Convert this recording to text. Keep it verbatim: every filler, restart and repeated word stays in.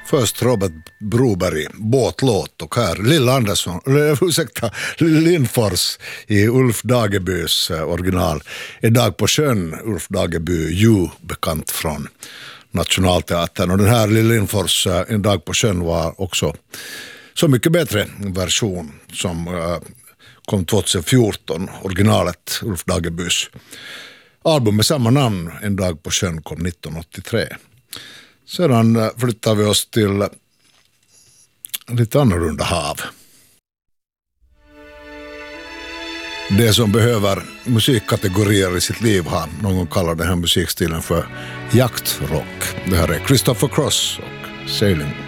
Först Robert Broberg, båtlåt, och här Lill Andersson, eller ursäkta, Lindfors i Ulf Dagebys original. En dag på sjön, Ulf Dageby, ju bekant från Nationalteatern. Och den här Lill Lindfors, En dag på sjön, var också så mycket bättre version som uh, kom tjugohundrafjorton, originalet Ulf Dagebys album med samma namn, En dag på sjön, kom nittonhundraåttiotre. Sedan flyttar vi oss till lite annorlunda hav. Det som behöver musikkategorier i sitt liv har någon kallar den här musikstilen för jaktrock. Det här är Christopher Cross och Sailing.